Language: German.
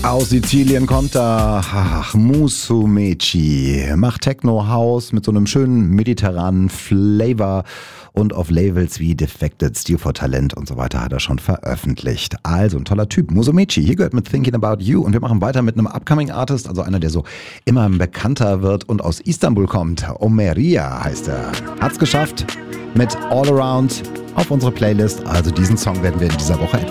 Aus Sizilien kommt er, Musumeci, macht Techno-House mit so einem schönen mediterranen Flavor und auf Labels wie Defected, Steel for Talent und so weiter hat er schon veröffentlicht. Also ein toller Typ, Musumeci, hier gehört mit Thinking About You und wir machen weiter mit einem Upcoming Artist, also einer, der so immer bekannter wird und aus Istanbul kommt. Omeria heißt er. Hat's geschafft mit All Around auf unsere Playlist, also diesen Song werden wir in dieser Woche